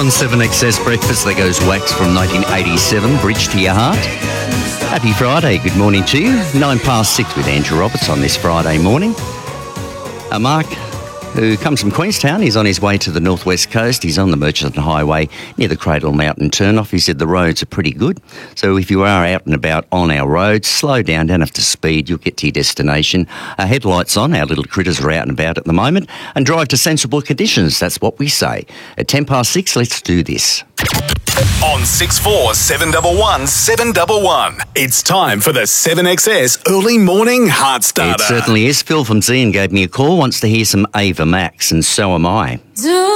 on 7XS Breakfast. There goes Wax from 1987, Bridge to Your Heart. Happy Friday. Good morning to you. 6:09 with Andrew Roberts on this Friday morning. Mark, who comes from Queenstown, he's on his way to the northwest coast. He's on the Merchant Highway near the Cradle Mountain turnoff. He said the roads are pretty good. So if you are out and about on our roads, slow down, don't have to speed. You'll get to your destination. Headlights on. Our little critters are out and about at the moment. And drive to sensible conditions. That's what we say. At 6:10, let's do this. On 64 711 711. It's time for the 7XS Early Morning Heart Starter. It certainly is. Phil from Zian gave me a call, wants to hear some Ava Max, and so am I.